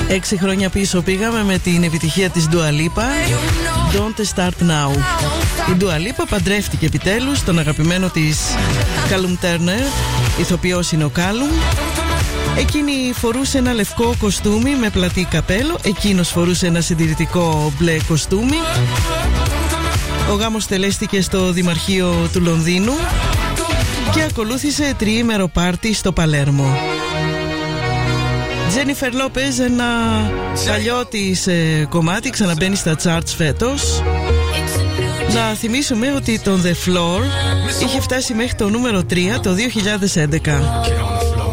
6 χρόνια πίσω πήγαμε με την επιτυχία της Dua Lipa, Don't Start Now. Η Dua Lipa παντρεύτηκε επιτέλους τον αγαπημένο της Callum Turner, ηθοποιός είναι ο Callum. Εκείνη φορούσε ένα λευκό κοστούμι με πλατή καπέλο, εκείνος φορούσε ένα συντηρητικό μπλε κοστούμι. Ο γάμος τελέστηκε στο Δημαρχείο του Λονδίνου και ακολούθησε τριήμερο πάρτι στο Παλέρμο. Τζένιφερ Λόπεζ, ένα παλιό της κομμάτι, ξαναμπαίνει στα charts φέτος. Να θυμίσουμε ότι τον The Floor είχε φτάσει μέχρι το νούμερο 3 το 2011.